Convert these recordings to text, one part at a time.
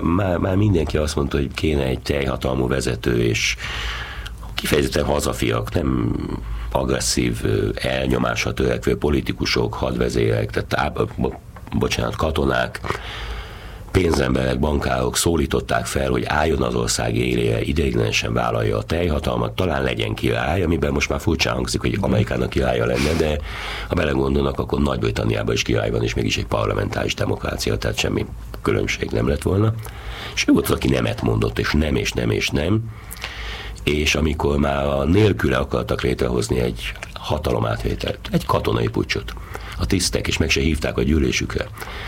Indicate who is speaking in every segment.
Speaker 1: már mindenki azt mondta, hogy kéne egy teljhatalmú vezető, és kifejezetten hazafiak, nem agresszív, elnyomásra törekvő politikusok, hadvezérek, tehát katonák, pénzemberek, bankárok szólították fel, hogy álljon az ország élére, ideiglenesen vállalja a teljhatalmat, talán legyen király, amiben most már furcsán hangzik, hogy Amerikának királya lenne, de ha belegondolnak, akkor Nagy-Britanniában is király van, és mégis egy parlamentáris demokrácia, tehát semmi különbség nem lett volna. És ő volt, aki nemet mondott, és nem, és nem, és nem. És amikor már a nélküle akartak létrehozni egy hatalomátvételt, egy katonai puccsot, a tisztek, és meg se hívták a gyűlésükre.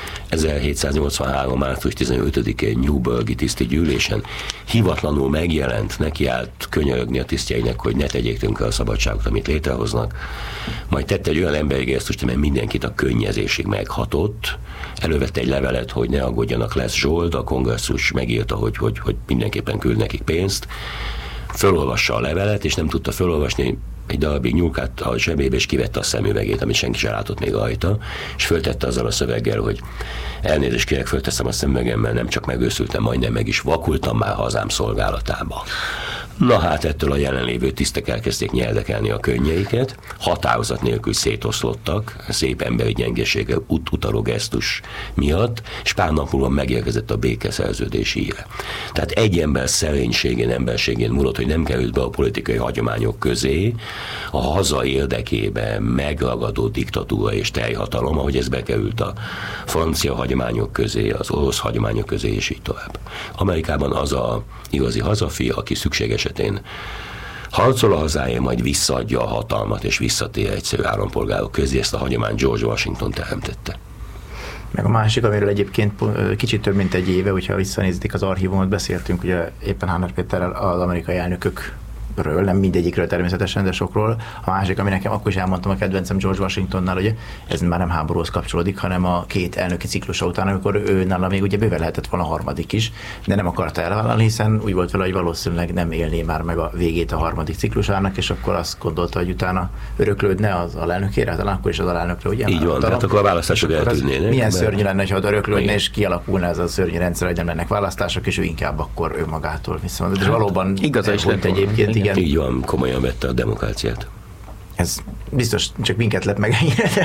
Speaker 1: 1783. március 15-én Newburghi tiszti gyűlésen hivatlanul megjelent, nekiállt könyörögni a tisztjeinek, hogy ne tegyék tönkre a szabadságot, amit létrehoznak. Majd tette egy olyan emberi gesztust, mert mindenkit a könnyezésig meghatott. Elővette egy levelet, hogy ne aggódjanak, lesz zsold, a kongresszus megírta, hogy mindenképpen küld nekik pénzt. Fölolvassa a levelet, és nem tudta fölolvasni, egy darabig nyúlkált a zsebébe, és kivette a szemüvegét, amit senki sem látott még rajta, és föltette azzal a szöveggel, hogy elnézést kérek, fölteszem a szemüvegemmel, nem csak megőszültem, majdnem meg is vakultam már hazám szolgálatába. Na hát ettől a jelenlévő tisztek elkezdték nyeldekelni a könnyeiket, határozat nélkül szétoszlottak, szép emberi gyengeséggel utaló gesztus miatt, és pár nap múlva megérkezett a békeszerződés híre. Tehát egy ember szerénységén, emberségén múlott, hogy nem került be a politikai hagyományok közé, a haza érdekében megragadó diktatúra és teljhatalom, ahogy ez bekerült a francia hagyományok közé, az orosz hagyományok közé, és így tovább. Amerikában az a igazi hazafi, aki szükség esetén harcol a hazáért, majd visszaadja a hatalmat, és visszatér egyszerű állampolgárok közé, ezt a hagyományt George Washington teremtette.
Speaker 2: Meg a másik, amiről egyébként kicsit több mint egy éve, hogyha visszanézték az archívumot, beszéltünk ugye éppen Háner Péterrel az amerikai elnökök nem mindegyikről természetesen, de sokról. A másik, ami nekem akkor is elmondtam, a kedvencem George Washingtonnál, hogy ez már nem háborúhoz kapcsolódik, hanem a két elnöki ciklusa után, amikor ő nála még ugye bőven lehetett volna a harmadik is, de nem akarta elvállalni, hiszen úgy volt vele, hogy valószínűleg nem élné már meg a végét a harmadik ciklusának, és akkor azt gondolta, hogy utána öröklődne az alelnökére, talán akkor is az alelnökre, ugye?
Speaker 1: Így van, tehát akkor a választások eltűnnének.
Speaker 2: Milyen szörnyű lenne, ha öröklődne, és kialakulna ez a szörnyű rendszer, hogy nem lennek választások, és ő inkább akkor ő magától visszamondott. És valóban
Speaker 3: igaza is lett
Speaker 2: egyébként, igen.
Speaker 1: Így van, komolyan vette a demokráciát.
Speaker 2: Ez biztos csak minket lett meg ennyire.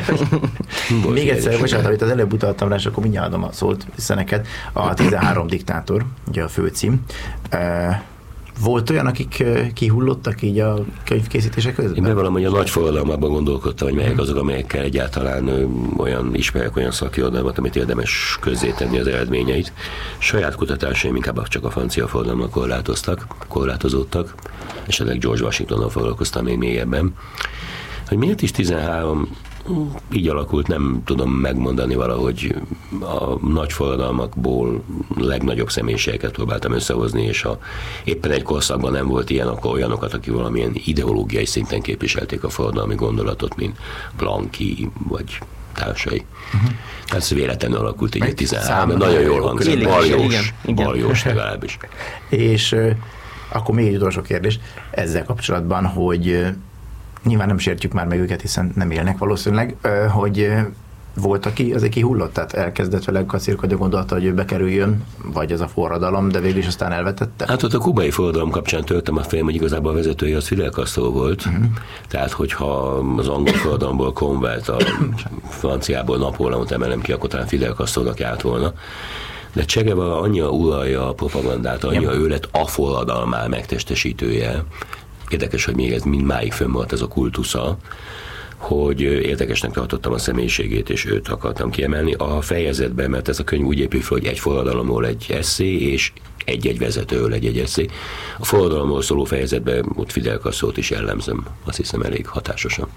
Speaker 2: Még egyszer, bocsánat, amit az előbb utaltam rá, és akkor mindjárt adom a szót vissza neked. A 13 diktátor, ugye a főcím. Volt olyan, akik kihullottak így a könyvkészítések közben?
Speaker 1: Én bevallom, hogy a nagy forradalmában gondolkodtam, hogy melyek azok, amelyekkel egyáltalán olyan ismerek, olyan szakirodalmat, amit érdemes közzétenni az eredményeit. Saját kutatásaim inkább csak a francia forradalommal korlátozódtak, esetleg George Washingtonnal foglalkoztam még mélyebben. Hogy miért is 13, így alakult, nem tudom megmondani valahogy. A nagy forradalmakból legnagyobb személyiségeket próbáltam összehozni, és éppen egy korszakban nem volt ilyen, akkor olyanokat, akik valamilyen ideológiai szinten képviselték a forradalmi gondolatot, mint Blanqui, vagy társai. Tehát ez véletlenül alakult így egy 13, nagyon jól hangzik. Baljós legalábbis. És
Speaker 2: akkor még egy utolsó kérdés ezzel kapcsolatban, hogy nyilván nem sértjük már meg őket, hiszen nem élnek valószínűleg, hogy volt, aki hullott, tehát elkezdett vele kacérkodni a gondolata, hogy ő bekerüljön, vagy ez a forradalom, de végül is aztán elvetette?
Speaker 1: Hát ott a kubai forradalom kapcsán törtem a fejem, hogy igazából a vezetője az Fidel Castro volt, tehát hogyha az angol forradalomból Cromwellt, a franciából Napóleont emelem ki, akkor talán Fidel Castrónak járt volna. De Che Guevara annyira uralja a propagandát, annyira ő lett a forradalmár megtestesítője. Érdekes, hogy még ez mindmáig fönnmaradt ez a kultusza, hogy érdekesnek tartottam a személyiségét, és őt akartam kiemelni a fejezetben, mert ez a könyv úgy épül fel, hogy egy forradalomról egy esszé, és egy-egy vezetőről egy esszé. A forradalomról szóló fejezetben ott Fidel Castrót is jellemzem, azt hiszem elég hatásosan.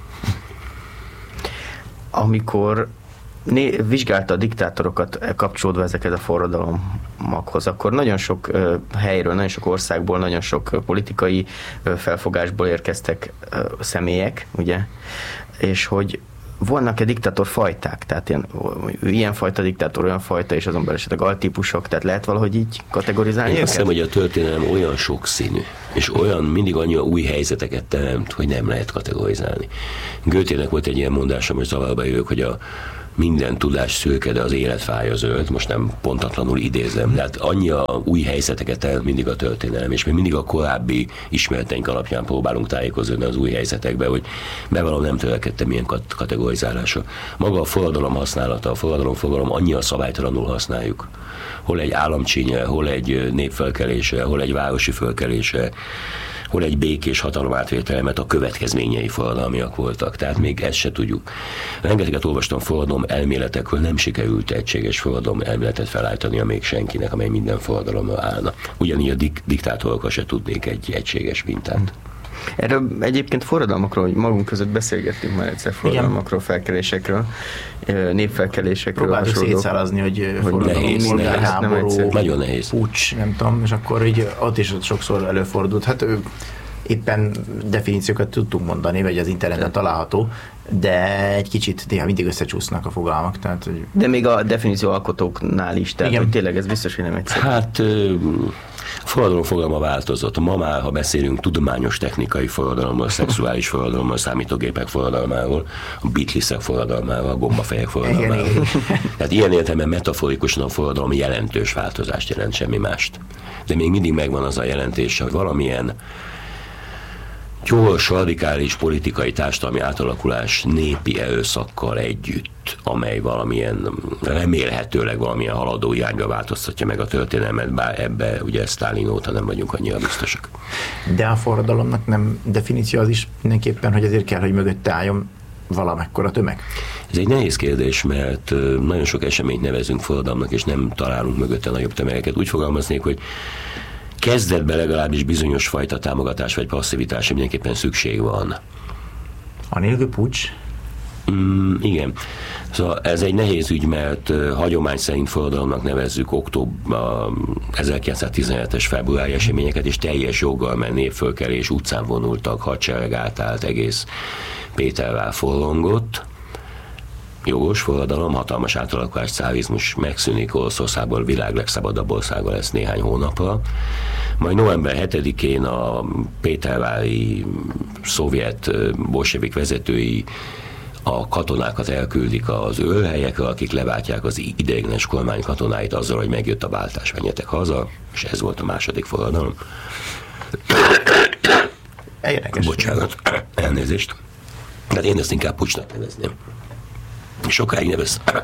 Speaker 3: Amikor vizsgálta a diktátorokat kapcsolódva ezeket a forradalomokhoz, akkor nagyon sok helyről, nagyon sok országból, nagyon sok politikai felfogásból érkeztek személyek, ugye, és hogy vannak-e diktátorfajták, tehát ilyen fajta diktátor, olyan fajta, és azon belül esetleg altípusok, tehát lehet valahogy így kategorizálni őket?
Speaker 1: Azt hiszem, hogy a történelem olyan sokszínű, és olyan mindig annyira új helyzeteket teremt, hogy nem lehet kategorizálni. Goethének volt egy ilyen mondása, most zavarba jövök, hogy a minden tudás szőke, de az életfája zöld, most nem pontatlanul idézem, de hát annyi a új helyzeteket el mindig a történelem, és mi mindig a korábbi ismereteink alapján próbálunk tájékozódni az új helyzetekbe, hogy bevallom, nem törekedtem ilyen kategorizálásra. Maga a forradalom használata, a forradalom annyira szabálytalanul használjuk. Hol egy államcsínyre, hol egy népfelkelésre, hol egy városi fölkelésre, hol egy békés hatalomátvételre, mert a következményei forradalmiak voltak. Tehát még ezt se tudjuk. Rengeteget olvastam forradalom elméletekről, nem sikerült egységes forradalom elméletet felállítani, még senkinek, amely minden forradalomra állna. Ugyanígy a diktátorokkal se tudnék egy egységes mintát.
Speaker 3: Erről egyébként forradalmakról, hogy magunk között beszélgettünk már egyszer forradalmakról, felkelésekről, népfelkelésekről.
Speaker 2: Próbáljuk szétszálazni, hogy
Speaker 1: nehéz,
Speaker 2: polgárháború,
Speaker 1: nagyon nehéz.
Speaker 2: puccs, nem tudom, és akkor így ott is sokszor előfordult. Hát éppen definíciókat tudtunk mondani, vagy az interneten található, de egy kicsit néha mindig összecsúsznak a fogalmak. Tehát, hogy...
Speaker 3: De még a definíció alkotóknál is, tehát hogy tényleg ez biztos, hogy nem egyszerű.
Speaker 1: Hát forradalom fogalma változott. Ma már, ha beszélünk tudományos technikai forradalomról, szexuális forradalomról, számítógépek forradalmáról, a Beatlesek forradalmával, a gombafejek forradalmáról. Tehát ilyen értelemben metaforikusan a forradalom jelentős változást jelent, semmi mást. De még mindig megvan az a jelentés, hogy valamilyen gyors, radikális politikai társadalmi átalakulás népi erőszakkal együtt, amely valamilyen, remélhetőleg valamilyen haladó irányba változtatja meg a történelmet, bár ebbe ugye Sztálin óta nem vagyunk annyira biztosak.
Speaker 2: De a forradalomnak nem definíció az is mindenképpen, hogy azért kell, hogy mögötte álljon valamekkora tömeg?
Speaker 1: Ez egy nehéz kérdés, mert nagyon sok eseményt nevezünk forradalomnak, és nem találunk mögötte nagyobb tömegeket. Úgy fogalmaznék, hogy kezdetben legalábbis bizonyos fajta támogatás vagy passzivitásra mindenképpen szükség van.
Speaker 2: Anélkül puccs?
Speaker 1: Igen. Szóval ez egy nehéz ügy, mert hagyomány szerint forradalomnak nevezzük 1917-es februári eseményeket, és teljes joggal, mert népfölkelés, utcán vonultak, hadsereg átállt, egész Pétervár forrongott. Jogos forradalom, hatalmas átalakulás, cárizmus megszűnik, Oroszországból világ legszabadabb országa lesz néhány hónapra. Majd november 7-én a pétervári szovjet bolsevik vezetői a katonákat elküldik az őrhelyekre, akik leváltják az ideiglenes kormány katonáit azzal, hogy megjött a váltás, menjetek haza, és ez volt a második forradalom. Bocsánat, elnézést. Tehát én ezt inkább pucsnak nevezném. Sokáig nevezték.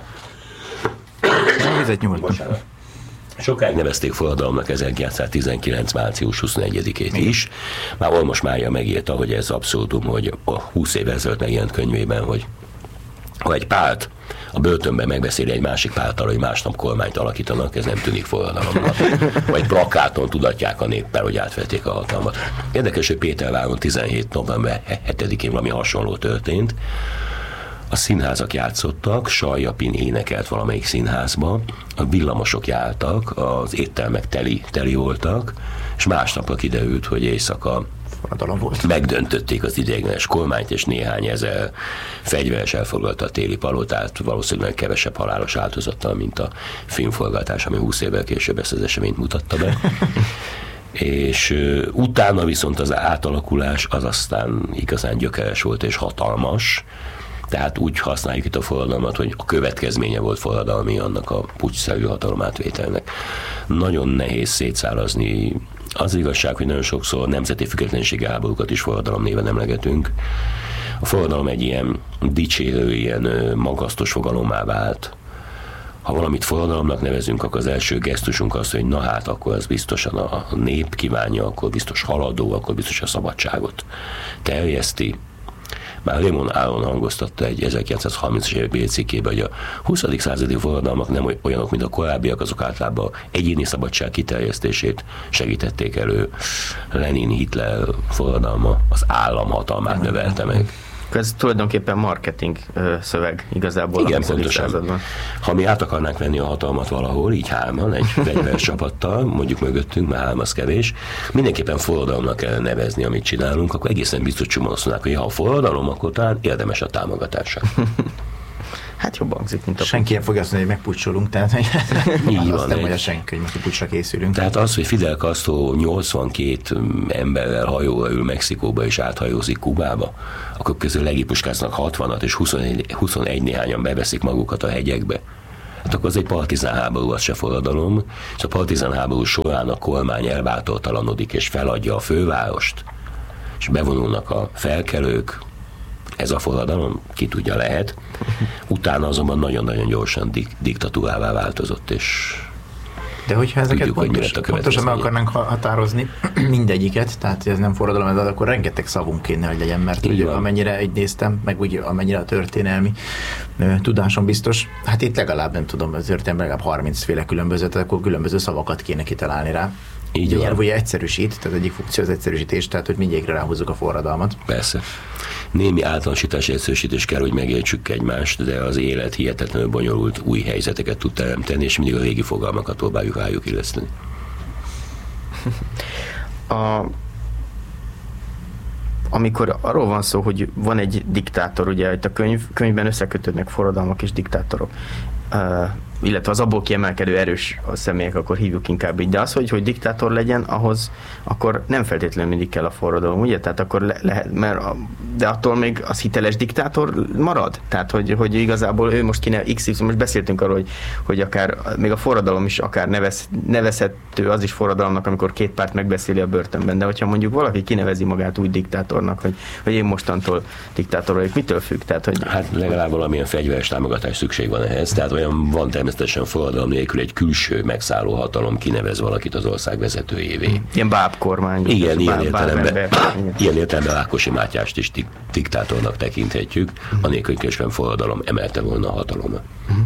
Speaker 1: Sokáig nevezték forradalomnak 1919. március 21-ét is. Már Olmos Mária megírta, hogy ez abszurdum, hogy a 20 évvel ezelőtt megjelent könyvében, hogy ha egy párt a börtönben megbeszéli egy másik párttal, hogy másnap kormányt alakítanak, ez nem tűnik forradalomnak. Vagy plakáton tudatják a néppel, hogy átvették a hatalmat. Érdekes, hogy Péterváron 17. november 7-én valami hasonló történt. A színházak játszottak, Saljapin énekelt valamelyik színházba, a villamosok jártak, az éttermek teli voltak, és másnapra kiderült, hogy éjszaka megdöntötték az ideiglenes kormányt, és néhány ezer fegyveres elfoglalta a téli palotát, valószínűleg kevesebb halálos áldozattal, mint a filmforgatás, ami 20 évvel később ezt az eseményt mutatta be. És utána viszont az átalakulás az aztán igazán gyökeres volt és hatalmas. Tehát úgy használjuk itt a forradalmat, hogy a következménye volt forradalmi annak a puccsszerű hatalomátvételnek. Nagyon nehéz szétszálazni. Az igazság, hogy nagyon sokszor nemzeti függetlenségi háborúkat is forradalom néven emlegetünk. A forradalom egy ilyen dicsérő, ilyen magasztos fogalommá vált. Ha valamit forradalomnak nevezünk, akkor az első gesztusunk az, hogy na hát, akkor az biztosan a nép kívánja, akkor biztos haladó, akkor biztos a szabadságot terjeszti. Már Raymond Aron hangoztatta egy 1930-as évek cikkében, hogy a 20. századi forradalmak nem olyanok, mint a korábbiak, azok általában egyéni szabadság kiterjesztését segítették elő. Lenin-Hitler forradalma az állam hatalmát növelte meg.
Speaker 3: Ez tulajdonképpen marketing szöveg igazából.
Speaker 1: Igen, pontosan. Ha mi át akarnánk venni a hatalmat valahol, így hárman, egy fegyveres csapattal, mondjuk mögöttünk, már hárman az kevés, mindenképpen forradalomnak kell nevezni, amit csinálunk, akkor egészen biztos csomóan azt mondják, hogy ha a forradalom, akkor talán érdemes a támogatása.
Speaker 3: Hát jobban hangzik, mint a
Speaker 2: senki nem fogja azt mondani, hogy megpucsolunk, tehát
Speaker 1: így
Speaker 2: azt
Speaker 1: van,
Speaker 2: nem mondja senki, hogy pucsra készülünk.
Speaker 1: Tehát az, hogy Fidel Castro 82 emberrel hajóra ül Mexikóba és áthajózik Kubába, akkor közül legipuskáznak 60-at, és 21 néhányan beveszik magukat a hegyekbe. Hát akkor az egy partizán háború, az se forradalom, és a partizán háború során a kormány elbátortalanodik és feladja a fővárost, és bevonulnak a felkelők, ez a forradalom, ki tudja, lehet. Utána azonban nagyon-nagyon gyorsan diktatúrává változott, és
Speaker 2: de hogyha ezeket
Speaker 1: tudjuk,
Speaker 2: pontosan meg akarnánk határozni mindegyiket, tehát ez nem forradalom, ez akkor rengeteg szavunk kéne, hogy legyen, mert ugye, amennyire így néztem, meg ugye amennyire a történelmi tudásom biztos, hát itt legalább nem tudom, az történelem legalább 30 féle különböző, tehát akkor különböző szavakat kéne kitalálni rá. Így a nyelv ugye egyszerűsít, tehát egyik funkció az egyszerűsítés, tehát hogy mindegyikre ráhozzuk a forradalmat.
Speaker 1: Persze. Némi általánosítás, egyszerűsítés kell, hogy megértsük egymást, de az élet hihetetlenül bonyolult új helyzeteket tud teremteni, és mindig a régi fogalmakat próbáljuk rájuk illeszteni.
Speaker 3: Amikor arról van szó, hogy van egy diktátor, ugye itt a könyvben összekötődnek forradalmak és diktátorok, illetve az abból kiemelkedő erős személyek, akkor hívjuk inkább így. De az, hogy diktátor legyen, ahhoz akkor nem feltétlenül mindig kell a forradalom, ugye? Tehát akkor lehet, de attól még az hiteles diktátor marad? Tehát, hogy igazából ő most most beszéltünk arról, hogy akár még a forradalom is akár nevezhető az is forradalomnak, amikor két párt megbeszéli a börtönben, de hogyha mondjuk valaki kinevezi magát úgy diktátornak, hogy én mostantól diktátor vagyok, mitől függ? Tehát, hogy...
Speaker 1: Hát legalább valamilyen fegyveres támogatás szükség van ehhez, tehát olyan van természetesen forradalom nélkül egy külső megszálló hatalom kinevez valakit az ország vezetőjévé.
Speaker 3: Ilyen bábkormány.
Speaker 1: Igen, ilyen értelemben Ákosi Mátyást is diktátornak tekinthetjük, anélkül, hogy forradalom emelte volna a hatalomra.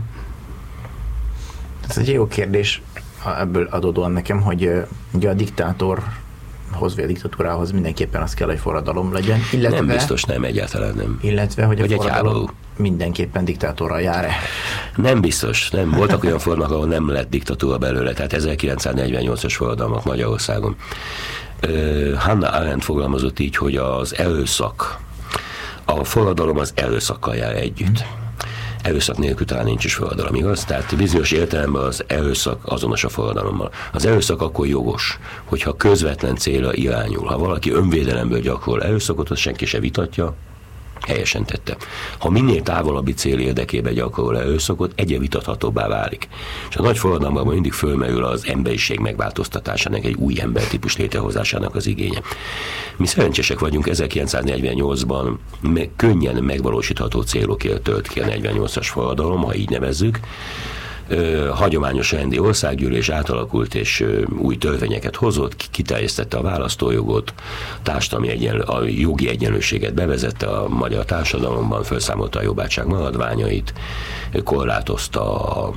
Speaker 2: Ez egy jó kérdés ebből adódóan nekem, hogy ugye a diktátorhoz vagy a diktatúrához mindenképpen az kell, hogy forradalom legyen. Illetve,
Speaker 1: nem biztos, nem, egyáltalán nem.
Speaker 2: Illetve, hogy a forradalom mindenképpen diktátorral jár-e?
Speaker 1: Nem biztos, nem. Voltak olyan formák, ahol nem lett diktatúra belőle, tehát 1948-as forradalmak Magyarországon. Hannah Arendt fogalmazott így, hogy az erőszak, a forradalom az erőszakkal jár együtt. Erőszak nélkül talán nincs is forradalom, igaz? Tehát bizonyos értelemben az erőszak azonos a forradalommal. Az erőszak akkor jogos, hogyha közvetlen célra irányul. Ha valaki önvédelemből gyakorol erőszakot, azt senki se vitatja, helyesen tette. Ha minél távolabbi cél érdekében gyakorol erőszakot, egyre vitathatóbbá válik. És a nagy forradalomban mindig fölmerül az emberiség megváltoztatásának, egy új embertípus létrehozásának az igénye. Mi szerencsések vagyunk, 1948-ban könnyen megvalósítható célokért tölt ki a 48-as forradalom, ha így nevezzük. Hagyományos rendi országgyűlés átalakult, és új törvényeket hozott, kiterjesztette a választójogot, a jogi egyenlőséget bevezette a magyar társadalomban, felszámolta a jobbátság maradványait, korlátozta a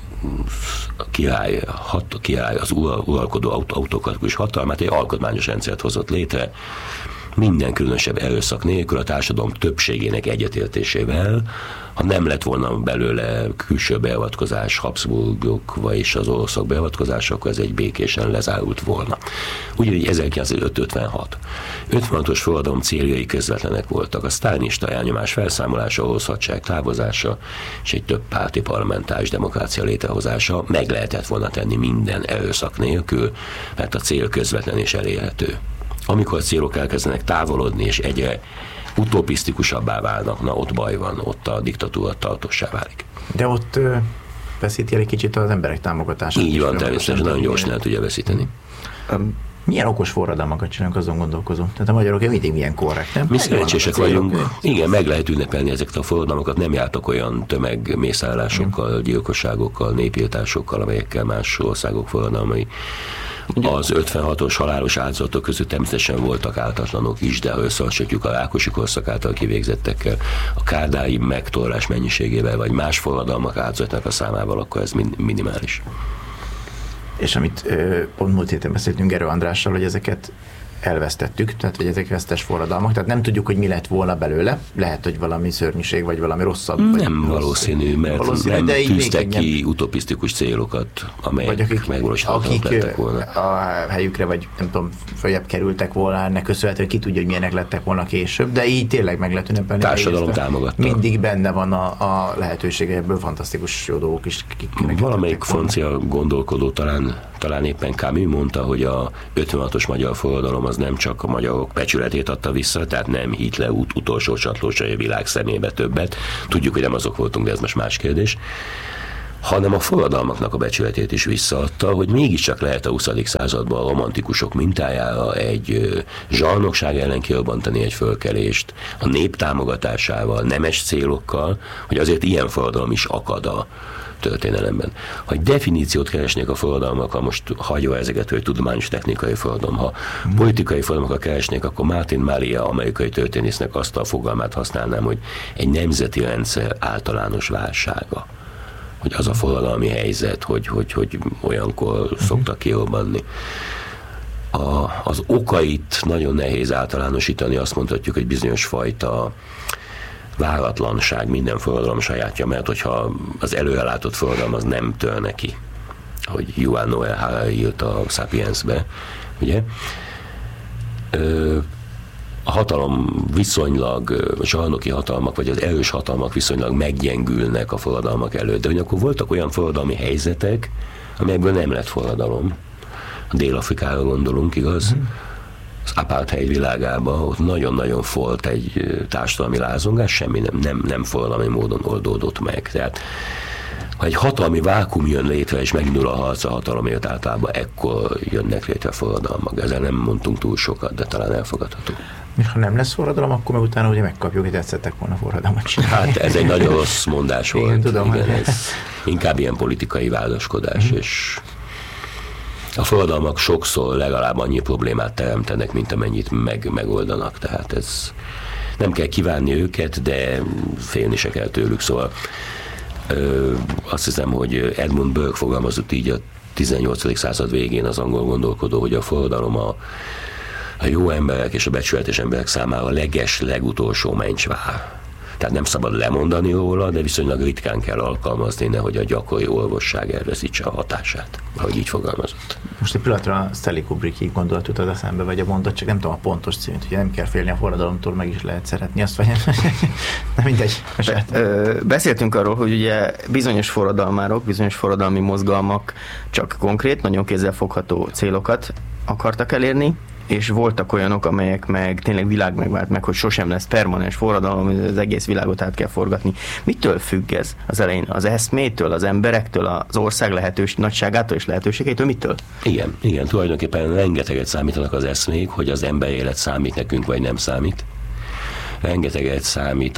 Speaker 1: király az uralkodó autokratikus hatalmát, egy alkotmányos rendszert hozott létre, minden különösebb erőszak nélkül, a társadalom többségének egyetértésével. Ha nem lett volna belőle külső beavatkozás, Habsburgok vagy az oroszok beavatkozása, akkor ez egy békésen lezárult volna. Ugyanígy 1956. 56-os forradalom céljai közvetlenek voltak. A sztálinista elnyomás felszámolása, orosz hadsereg távozása és egy több párti parlamentáris demokrácia létrehozása meg lehetett volna tenni minden erőszak nélkül, mert a cél közvetlen és elérhető. Amikor a célok elkezdenek távolodni, és egyre utopisztikusabbá válnak, na ott baj van, ott a diktatúra tartóssá válik.
Speaker 2: De ott veszíti el egy kicsit az emberek támogatását.
Speaker 1: Így van, természetesen nagyon gyorsan el tudja veszíteni.
Speaker 2: Milyen okos forradalmakat csinálunk, azon gondolkozom. Tehát a magyarok mindig milyen korrekt, nem?
Speaker 1: Mi szerencsések vagyunk. Igen, meg lehet ünnepelni ezeket a forradalmakat, nem jártak olyan tömegmészállásokkal, gyilkosságokkal, népírtásokkal, amelyekkel más országok forradalmai. Az 56-os halálos áldozatok között természetesen voltak ártatlanok is, de ha összehasonlítjuk a Rákosi korszak által kivégzettekkel, a kádái megtorlás mennyiségével, vagy más forradalmak áldozatnak a számával, akkor ez minimális.
Speaker 2: És amit pont múlt héten beszéltünk Gerő Andrással, hogy ezeket elvesztettük, tehát hogy ezek vesztes forradalmak, tehát nem tudjuk, hogy mi lett volna belőle, lehet, hogy valami szörnyűség, vagy valami rosszabb.
Speaker 1: Nem valószínű, mert nem tűztek ki utopisztikus célokat, amelyek megvalósíthatók lettek volna.
Speaker 2: A helyükre, vagy nem tudom, följebb kerültek volna, ennek köszönhetően ki tudja, hogy milyenek lettek volna később, de így tényleg meg lehet ünnepelni.
Speaker 1: Társadalom támogatta.
Speaker 2: Mindig benne van a lehetősége, ebből fantasztikus jó dolgok is.
Speaker 1: Valamelyik francia gondolkodó talán éppen Camus mondta, hogy a 56-os magyar forradalom az nem csak a magyarok becsületét adta vissza, tehát nem Hitler utolsó csatlósai a világ szemébe többet. Tudjuk, hogy nem azok voltunk, de ez most más kérdés. Hanem a forradalmaknak a becsületét is visszaadta, hogy mégiscsak lehet a 20. században a romantikusok mintájára egy zsarnokság ellen kirobbantani egy fölkelést, a nép támogatásával, nemes célokkal, hogy azért ilyen forradalom is akad a történelemben. Ha egy definíciót keresnék a forradalmakkal, most hagyva ezeket, hogy tudományos technikai forradalom, ha politikai forradalmakkal keresnék, akkor Martin Malia, amerikai történésznek azt a fogalmát használnám, hogy egy nemzeti rendszer általános válsága. Hogy az a forradalmi helyzet, hogy olyankor szoktak kirobbanni. Az okait nagyon nehéz általánosítani, azt mondhatjuk, hogy bizonyos fajta váratlanság minden forradalom sajátja, mert hogyha az előrelátott forradalom az nem tör neki, hogy Yuval Noah Harari írt a Sapiensbe, ugye? A hatalom viszonylag, a zsarnoki hatalmak, vagy az erős hatalmak viszonylag meggyengülnek a forradalmak előtt. De akkor voltak olyan forradalmi helyzetek, amelyekből nem lett forradalom. A Dél-Afrikára gondolunk, igaz? Az apartheid világában ott nagyon-nagyon volt egy társadalmi lázongás, semmi nem forradalmi módon oldódott meg. Tehát ha egy hatalmi vákum jön létre, és megindul a harc a hatalomért, általában ekkor jönnek létre forradalmak. Ezzel nem mondtunk túl sokat, de talán elfogadható.
Speaker 2: És ha nem lesz forradalom, akkor meg utána ugye megkapjuk, hogy tetszettek volna forradalmat csinálni.
Speaker 1: Hát ez egy nagyon rossz mondás volt.
Speaker 2: Igen, tudom.
Speaker 1: Igen, ez inkább ilyen politikai vádaskodás, és a forradalmak sokszor legalább annyi problémát teremtenek, mint amennyit megoldanak. Tehát ez nem kell kívánni őket, de félni se kell tőlük. Szóval azt hiszem, hogy Edmund Burke fogalmazott így a 18. század végén, az angol gondolkodó, hogy a forradalom a jó emberek és a becsületes emberek számára a legutolsó mencsvár. Tehát nem szabad lemondani róla, de viszonylag ritkán kell alkalmazni, nehogy a gyakori orvosság elveszítse a hatását, ahogy így fogalmazott.
Speaker 2: Most egy pillanatra Stanley Kubrick gondolat jutott eszembe, vagy a mondat, csak nem tudom a pontos címét, hogy nem kell félni a forradalomtól, meg is lehet szeretni azt, vagy nem mindegy.
Speaker 3: Beszéltünk arról, hogy ugye bizonyos forradalmárok, bizonyos forradalmi mozgalmak csak konkrét, nagyon kézzelfogható célokat akartak elérni, és voltak olyanok, amelyek meg tényleg világ megvált meg, hogy sosem lesz permanens forradalom, az egész világot át kell forgatni. Mitől függ ez az elején? Az eszmétől, az emberektől, az ország nagyságától és lehetőségeitől? Mitől?
Speaker 1: Igen, tulajdonképpen rengeteget számítanak az eszmék, hogy az emberélet számít nekünk, vagy nem számít. Rengeteget számít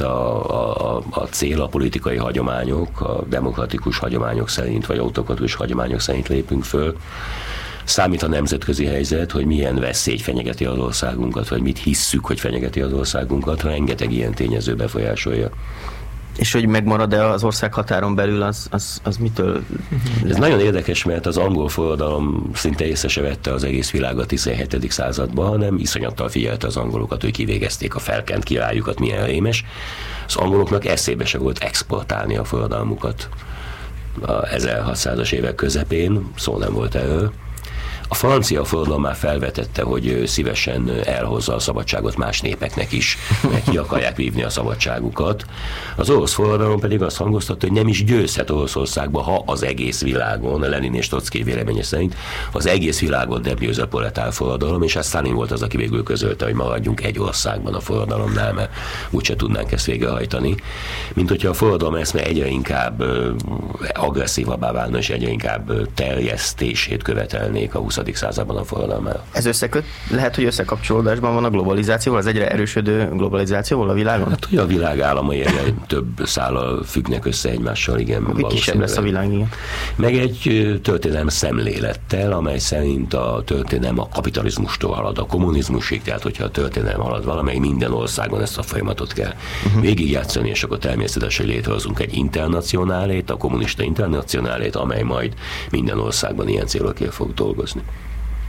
Speaker 1: a cél, a politikai hagyományok, a demokratikus hagyományok szerint, vagy autokratikus hagyományok szerint lépünk föl. Számít a nemzetközi helyzet, hogy milyen veszély fenyegeti az országunkat, vagy mit hisszük, hogy fenyegeti az országunkat, rengeteg ilyen tényező befolyásolja.
Speaker 3: És hogy megmarad-e az ország határon belül, az mitől?
Speaker 1: Ez nagyon érdekes, mert az angol forradalom szinte észre se vette az egész világ a 17. században, hanem iszonyattal figyelte az angolokat, hogy kivégezték a felkent királyukat, milyen rémes. Az angoloknak eszébe se volt exportálni a forradalmukat. A 1600-as évek közepén szó nem volt erről. A francia forradalom már felvetette, hogy szívesen elhozza a szabadságot más népeknek is, mert ki akarják vívni a szabadságukat. Az orosz forradalom pedig azt hangoztatta, hogy nem is győzhet Oroszországba, ha az egész világon, a Lenin és Trotzki véleménye szerint, az egész világon nem győz a proletár forradalom, és hát Stalin volt az, aki végül közölte, hogy maradjunk egy országban a forradalomnál, mert úgyse tudnánk ezt végrehajtani. Mint hogyha a forradalom eszme egyre inkább agresszívabbá válna, és egyre inkább terjesztését követelnék a 20. században a forradalmára.
Speaker 3: Ez lehet, hogy összekapcsolódásban van a globalizációval, az egyre erősödő globalizációval a világon?
Speaker 1: Hát ugye a világ államai egyre több szállal függnek össze egymással, igen.
Speaker 3: Még kisebb lesz a világ, igen.
Speaker 1: Meg egy történelem szemlélettel, amely szerint a történelem a kapitalizmustól halad a kommunizmusig, tehát hogyha a történelem halad valamely, minden országon ezt a folyamatot kell végigjátszani, és akkor természetesen létrehozunk egy internacionálét, a kommunista internacionálét, amely majd minden országban ilyen célokért fog dolgozni.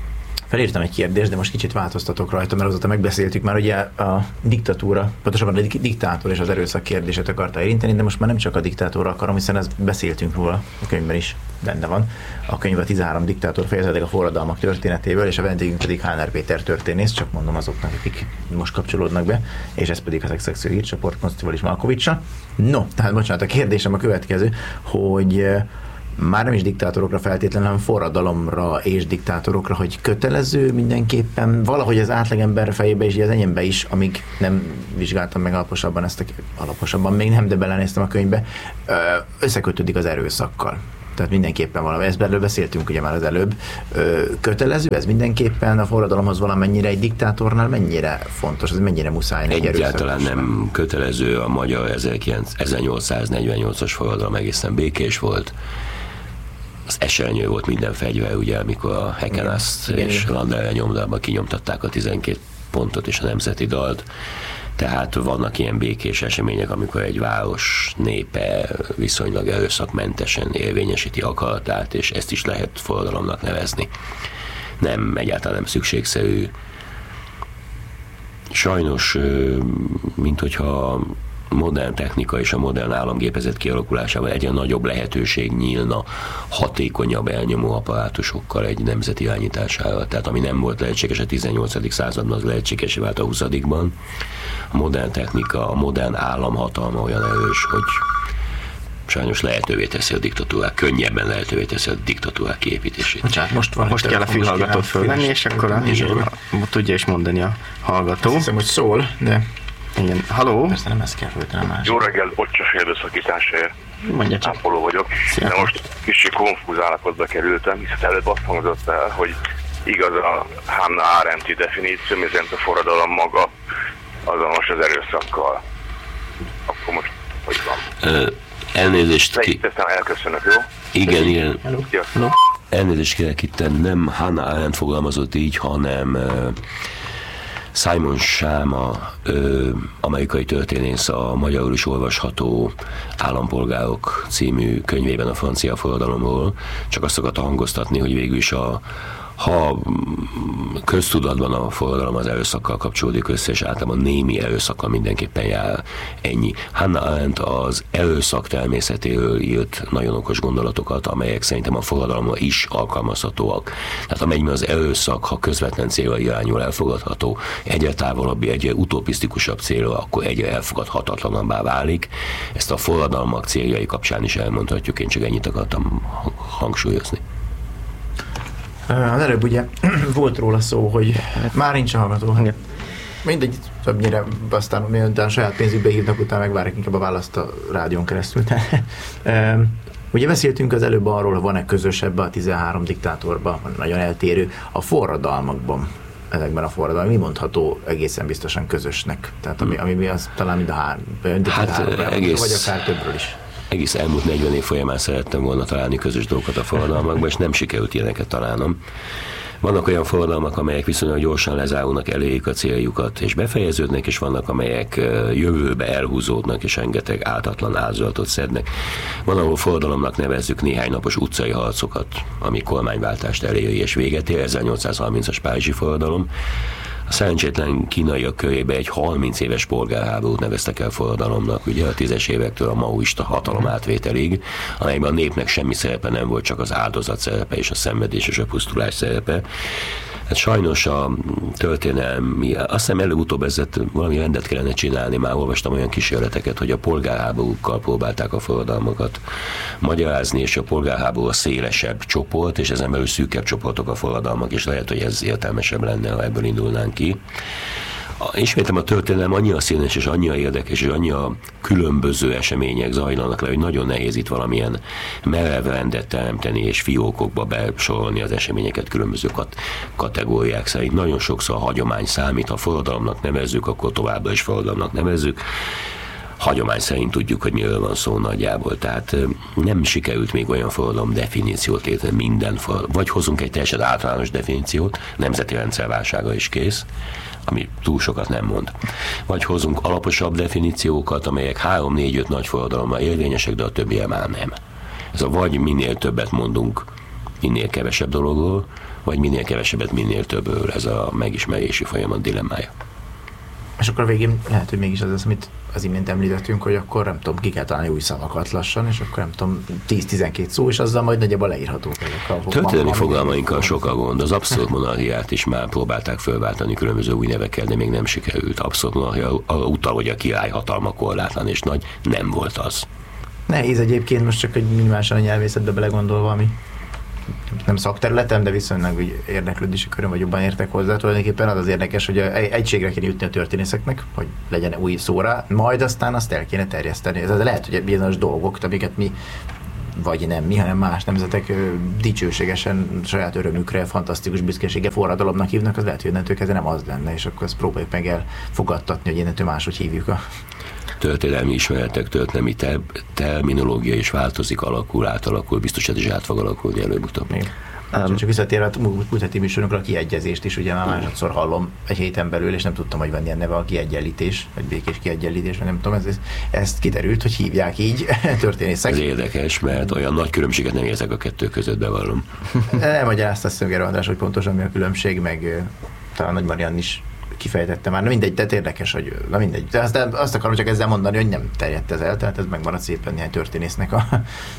Speaker 2: Felírtam egy kérdést, de most kicsit változtatok rajta, mert azóta megbeszéltük már, ugye a diktatúra, pontosabban a diktátor és az erőszak kérdését akarta érinteni, de most már nem csak a diktátorra akarom, hiszen ezt beszéltünk róla, a könyvben is benne van. A könyv a 13 diktátor fejezetek a forradalmak történetéből, és a vendégünk pedig Háner Péter történész, csak mondom azoknak, akik most kapcsolódnak be, és ez pedig az Excelsior hírcsoport Konstivalis Malkovicsa. No, tehát bocsánat, a kérdésem a következő, hogy már nem is diktátorokra feltétlenül, hanem forradalomra és diktátorokra, hogy kötelező mindenképpen, valahogy az átlagember fejébe és az enyémbe is, amíg nem vizsgáltam meg alaposabban alaposabban még nem, de belenéztem a könyvbe, összekötődik az erőszakkal. Tehát mindenképpen valami, ezt beszéltünk ugye már az előbb. Kötelező ez mindenképpen a forradalomhoz valamennyire, egy diktátornál mennyire fontos, ez mennyire muszáj?
Speaker 1: Egyáltalán nem kötelező, a magyar 1848-as forradalom egészen békés volt. Az esernyő volt minden fegyver, ugye, amikor a Hekenaszt és Landerel nyomdában kinyomtatták a 12 pontot és a nemzeti dalt. Tehát vannak ilyen békés események, amikor egy város népe viszonylag erőszakmentesen érvényesíti akaratát, és ezt is lehet forradalomnak nevezni. Nem, egyáltalán nem szükségszerű. Sajnos, mint hogyha modern technika és a modern államgépezet kialakulásával egyre nagyobb lehetőség nyílna hatékonyabb elnyomó apparátusokkal egy nemzet irányítására. Tehát ami nem volt lehetséges a 18. században, az lehetségesé vált a 20-ban. A modern technika, a modern államhatalma olyan erős, hogy sajnos lehetővé teszi a diktatúrák, könnyebben lehetővé teszi a diktatúrák kiépítését.
Speaker 3: Bocsánat, most kell a fülhallgatót fölvenni, és akkor tudja is mondani a hallgató.
Speaker 2: Azt hiszem, hogy szól, de...
Speaker 3: Igen. Halló?
Speaker 2: Persze nem ezt kell föltenni, más.
Speaker 4: Jó reggel, Bocsa félbeszakításért.
Speaker 3: Mondja csak.
Speaker 4: Ápoló vagyok.
Speaker 3: Szia.
Speaker 4: De most kicsit konfúz állapotba kerültem, hiszen előbb azt hangzott el, hogy igaz a Hannah Arendt-i definíció, miszerint a forradalom maga azonos az erőszakkal. Akkor most hogy van?
Speaker 1: Elnézést ki...
Speaker 4: Elköszönök, jó?
Speaker 1: Igen.
Speaker 3: Hello.
Speaker 1: Elnézést kérek, itt nem Hannah Arendt fogalmazott így, hanem Simon Schama, amerikai történész, a magyarul is olvasható Állampolgárok című könyvében a francia forradalomról, csak azt akarta hangoztatni, hogy végül is ha köztudatban a forradalom az erőszakkal kapcsolódik össze, és általában némi erőszakkal mindenképpen jár, ennyi. Hannah Arendt az erőszak természetéről írt nagyon okos gondolatokat, amelyek szerintem a forradalomra is alkalmazhatóak. Tehát amennyiben az erőszak, ha közvetlen célra irányul, elfogadható, egyre távolabbi, egyre utopisztikusabb célra, akkor egyre elfogadhatatlanabbá válik. Ezt a forradalmak céljai kapcsán is elmondhatjuk, én csak ennyit akartam hangsúlyozni.
Speaker 2: Az előbb ugye volt róla szó, hogy már nincs a hallgató. Mindegy, többnyire aztán miután saját pénzükbe hívnak, utána megvárják inkább a választ a rádión keresztül. Ugye beszéltünk az előbb arról, hogy van-e közös ebbe a 13 diktátorban, nagyon eltérő. A forradalmakban, ezekben a forradalmak, mi mondható egészen biztosan közösnek? Tehát ami az talán mind a három, vagy akár többről is.
Speaker 1: Egész elmúlt 40 év folyamán szerettem volna találni közös dolgokat a forradalmakban, és nem sikerült ilyeneket találnom. Vannak olyan forradalmak, amelyek viszonylag gyorsan lezárulnak, elérik a céljukat, és befejeződnek, és vannak, amelyek jövőbe elhúzódnak, és rengeteg ártatlan áldozatot szednek. Van, ahol forradalomnak nevezzük néhány napos utcai harcokat, ami kormányváltást eléri és véget ér, 1830-as párizsi forradalom. A szerencsétlen kínaiak körébe egy 30 éves polgárháborút neveztek el forradalomnak, ugye a 10-es évektől a maoista hatalom átvételig, amelyben a népnek semmi szerepe nem volt, csak az áldozat szerepe és a szenvedés és a pusztulás szerepe. Hát sajnos a történelmi, azt hiszem előbb-utóbb ezzel valami rendet kellene csinálni, már olvastam olyan kísérleteket, hogy a polgárháborúkkal próbálták a forradalmakat magyarázni, és a polgárháború a szélesebb csoport, és ezen belül szűkebb csoportok a forradalmak, és lehet, hogy ez értelmesebb lenne, ha ebből indulnánk ki. Ismétlem, a történelem annyira színes és annyira érdekes, és annyira különböző események zajlanak le, hogy nagyon nehéz itt valamilyen merev rendet teremteni, és fiókokba besorolni az eseményeket különböző kategóriák szerint. Nagyon sokszor a hagyomány számít, ha forradalomnak nevezzük, akkor továbbra is forradalomnak nevezzük. Hagyomány szerint tudjuk, hogy miről van szó nagyjából, tehát nem sikerült még olyan forradalom definíciót létrehozni minden forradalom. Vagy hozunk egy teljesen általános definíciót, nemzeti rendszerválsága is kész, ami túl sokat nem mond. Vagy hozunk alaposabb definíciókat, amelyek 3-4-5 nagy forradalommal érvényesek, de a többire már nem. Ez a vagy minél többet mondunk minél kevesebb dologról, vagy minél kevesebbet minél többről. Ez a megismerési folyamat dilemmája.
Speaker 2: És akkor a végén lehet, hogy mégis az, amit az imént említettünk, hogy akkor nem tudom, ki kell találni új szavakat lassan, és akkor nem tudom, 10-12 szó, és azzal majd nagyjából leírhatók ezek a...
Speaker 1: Történelmi fogalmainkkal sok a gond. Az abszolút monarchiát is már próbálták fölváltani különböző új nevekkel, de még nem sikerült. Abszolút monarchia utal, hogy a király hatalma korlátlan és nagy, nem volt az.
Speaker 2: Nehéz egyébként most csak egy minimálisan a nyelvészetbe belegondolva, ami nem szakterületem, de viszonylag érdeklődési köröm, vagy jobban értek hozzá. Tulajdonképpen az érdekes, hogy egységre kéne jutni a történészeknek, hogy legyen új szóra, majd aztán azt el kéne terjeszteni. Ez lehet, hogy bizonyos dolgok, amiket mi, vagy nem mi, hanem más nemzetek dicsőségesen, saját örömükre, fantasztikus büszkeséggel forradalomnak hívnak, az lehet, hogy innentől kezdve nem az lenne, és akkor ezt próbáljuk meg elfogadtatni, hogy innentől máshogy hívjuk a
Speaker 1: történelmi ismeretek, történelmi terminológia is változik, átalakul, biztos ez is át fog alakulni előbb-utóbb.
Speaker 2: Csak visszatérve a múlt heti műsorunkra a kiegyezést is, ugye már másodszor hallom egy héten belül, és nem tudtam, hogy van ilyen neve, a kiegyenlítés, vagy békés kiegyenlítés, vagy nem tudom, ezt kiderült, hogy hívják így történészek.
Speaker 1: Ez érdekes, mert olyan nagy különbséget nem érzek a kettő között, bevallom.
Speaker 2: Elmagyarázta Szöger András, hogy pontosan mi a különbség, meg talán Nagy Mariann is kifejtette már. Na mindegy, tehát érdekes, hogy na mindegy. De azt akarom csak ezzel mondani, hogy nem terjedt ez el, tehát ez megmaradt szépen néhány történésznek a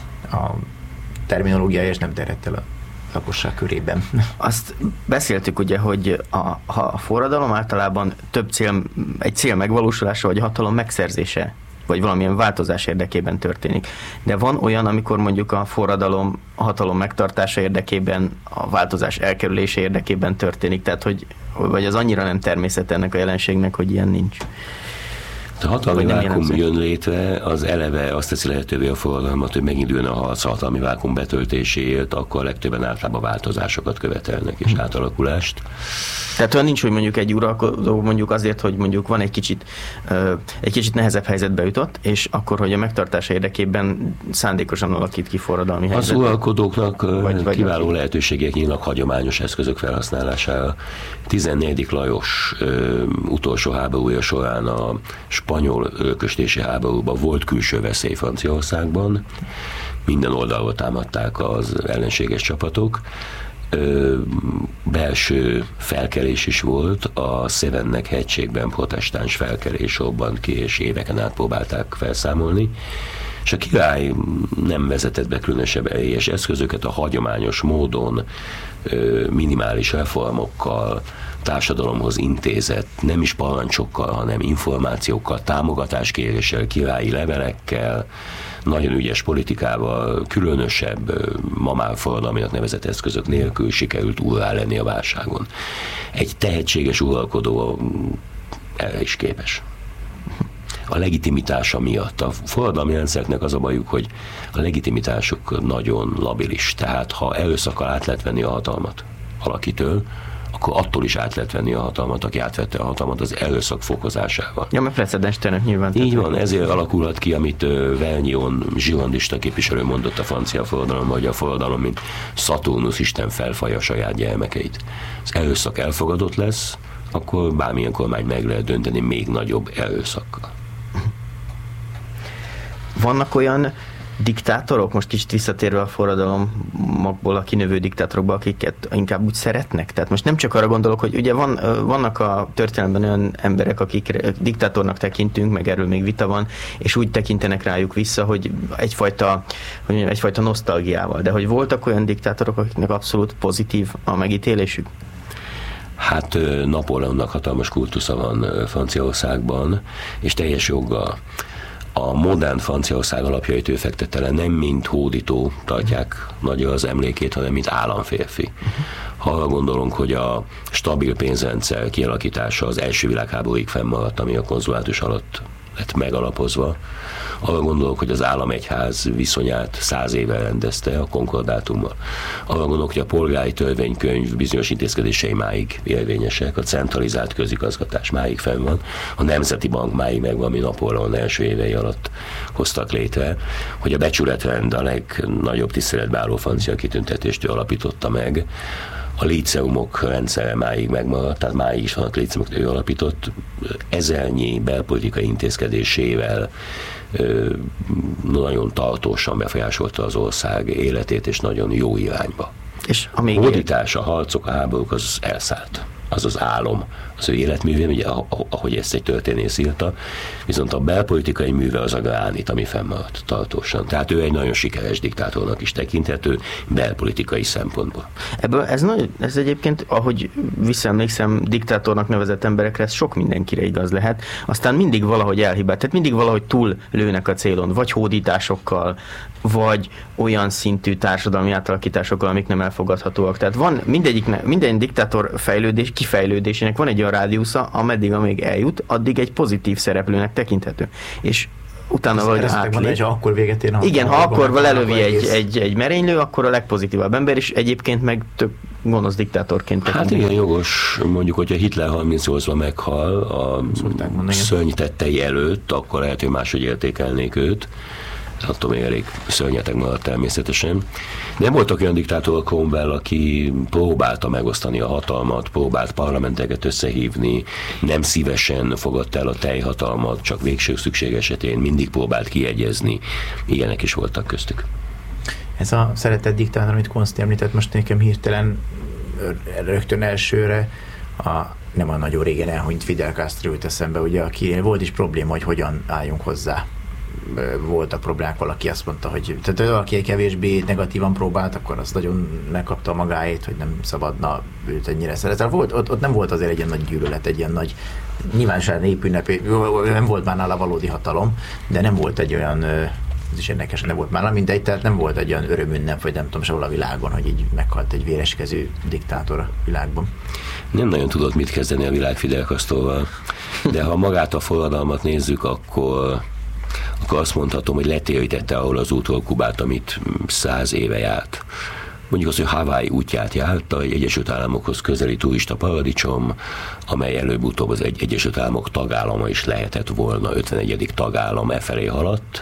Speaker 2: terminológiája, és nem terjedt el a lakosság körében.
Speaker 3: Azt beszéltük ugye, hogy a forradalom általában egy cél megvalósulása, vagy a hatalom megszerzése, vagy valamilyen változás érdekében történik. De van olyan, amikor mondjuk a forradalom a hatalom megtartása érdekében, a változás elkerülése érdekében történik, tehát vagy az annyira nem természet ennek a jelenségnek, hogy ilyen nincs.
Speaker 1: A hatalmi vákum jön létre, az eleve azt teszi lehetővé a forradalmat, hogy meginduljon a harc a hatalmi vákum betöltéséért, akkor legtöbben általában változásokat követelnek és átalakulást.
Speaker 3: Tehát olyan nincs, hogy mondjuk egy uralkodó mondjuk azért, hogy mondjuk van egy kicsit nehezebb helyzetbe jutott, és akkor, hogy a megtartása érdekében szándékosan alakít ki forradalmi helyzetet.
Speaker 1: Az uralkodóknak kiváló lehetőségek nyílnak hagyományos eszközök felhasználására. 14. Lajos utolsó háborúja során a spanyol örököstési háborúban volt külső veszély Franciaországban. Minden oldalról támadták az ellenséges csapatok. Belső felkelés is volt, a Szevennek hegységben protestáns felkelés robbant ki, és éveken át próbálták felszámolni, és a király nem vezetett be különösebb erélyes eszközöket, a hagyományos módon minimális reformokkal, társadalomhoz intézett, nem is parancsokkal, hanem információkkal, támogatáskéréssel, királyi levelekkel, nagyon ügyes politikával, különösebb, ma már forradalminak nevezett eszközök nélkül sikerült úrrá lenni a válságon. Egy tehetséges uralkodó erre is képes. A legitimitása miatt. A forradalmi rendszereknek az a bajuk, hogy a legitimitásuk nagyon labilis. Tehát ha erőszakkal át lehet venni a hatalmat valakitől, akkor attól is át lehet venni a hatalmat, aki átvette a hatalmat az erőszak fokozásával.
Speaker 3: Ja, mert precedens tényleg nyilván.
Speaker 1: Így van, ezért alakulhat ki, amit Vergniaud zsilandista képviselő mondott a francia forradalomban, hogy a forradalom, mint Szaturnusz isten felfalja a saját gyermekeit. Az erőszak elfogadott lesz, akkor bármilyen kormány meg lehet dönteni még nagyobb erőszakkal.
Speaker 3: Vannak olyan diktátorok, most kicsit visszatérve a forradalomból a kinövő diktátorokba, akiket inkább úgy szeretnek? Tehát most nem csak arra gondolok, hogy ugye vannak a történelemben olyan emberek, akik diktátornak tekintünk, meg erről még vita van, és úgy tekintenek rájuk vissza, hogy egyfajta nosztalgiával. De hogy voltak olyan diktátorok, akiknek abszolút pozitív a megítélésük?
Speaker 1: Hát Napóleonnak hatalmas kultusza van Franciaországban, és teljes joggal. A modern Franciaország alapjait ő fektette le, nem mint hódító tartják nagyon az emlékét, hanem mint államférfi. Ha arra gondolunk, hogy a stabil pénzrendszer kialakítása az első világháborúig fennmaradt, ami a konzulátus alatt lett megalapozva, arra gondolok, hogy az államegyház viszonyát 100 éve rendezte a konkordátummal. Arra gondolok, hogy a polgári törvénykönyv bizonyos intézkedései máig érvényesek, a centralizált közigazgatás máig fenn van, a Nemzeti Bank máig megvan, ami Napóleon első évei alatt hoztak létre, hogy a becsületrend a legnagyobb tiszteletbe álló francia kitüntetést ő alapította meg, a líceumok rendszere máig megmaradt, tehát máig is vannak líceumok, ő alapított, ezernyi belpolitikai intézkedésével nagyon tartósan befolyásolta az ország életét, és nagyon jó irányba.
Speaker 3: És
Speaker 1: a hódítás, a harcok, a háborúk, az elszállt. Az az álom, az ő életművén, ugye, ahogy ezt egy történész írta, viszont a belpolitikai műve az a gránit, ami fennmaradt tartósan. Tehát ő egy nagyon sikeres diktátornak is tekinthető belpolitikai szempontból.
Speaker 3: Ebből ez egyébként, ahogy visszaemlékszem, diktátornak nevezett emberekre, ez sok mindenkire igaz lehet. Aztán mindig valahogy elhibált, tehát mindig valahogy túl lőnek a célon, vagy hódításokkal, vagy olyan szintű társadalmi átalakításokkal, amik nem elfogadhatóak. Tehát van minden diktátor kifejlődésének van egy olyan rádiusza, amíg eljut, addig egy pozitív szereplőnek tekinthető. És utána valahogy átlép.
Speaker 2: Ha akkor véget ér,
Speaker 3: igen, ha akkor lelövi egy merénylő, akkor a legpozitívabb ember, és egyébként meg tök gonosz diktátorként tekintő.
Speaker 1: Hát igen, jogos, mondjuk, hogyha Hitler 38-ban meghal a szörny tettei előtt, akkor lehet, hogy máshogy értékelnék őt. Attól még elég szörnyeteg maradt természetesen. Nem voltak olyan diktátorok, Cromwell, aki próbálta megosztani a hatalmat, próbált parlamenteket összehívni, nem szívesen fogadta el a teljhatalmat, csak végső szükség esetén mindig próbált kiegyezni. Ilyenek is voltak köztük.
Speaker 2: Ez a szeretett diktátor, amit Konsti említett, most nekem hirtelen rögtön elsőre nem a nagyon régen elhunyt Fidel Castro jut eszembe, ugye, aki volt is probléma, hogy hogyan álljunk hozzá. Voltak problémák, valaki azt mondta, hogy tehát valaki kevésbé negatívan próbált, akkor az nagyon megkapta magáét, hogy nem szabadna őt ennyire szeretni. Ott nem volt azért egy ilyen nagy gyűlölet, egy ilyen nagy, nyilvánosan népünnepé, nem volt már nála valódi hatalom, de nem volt egy olyan, ez is érdekes, nem volt már mindegy, tehát nem volt egy olyan örömünnep, vagy nem tudom, sehol a világon, hogy így meghalt egy véreskező diktátor a világban.
Speaker 1: Nem nagyon tudott mit kezdeni a világ Fidel Castroval, de ha magát a forradalmat nézzük, akkor azt mondhatom, hogy letérítette ahol az útról Kubát, amit 100 éve járt. Mondjuk az, hogy Hawaii útját járta, egy Egyesült Államokhoz közeli turista paradicsom, amely előbb-utóbb az Egyesült Államok tagállama is lehetett volna, 51. tagállam felé haladt,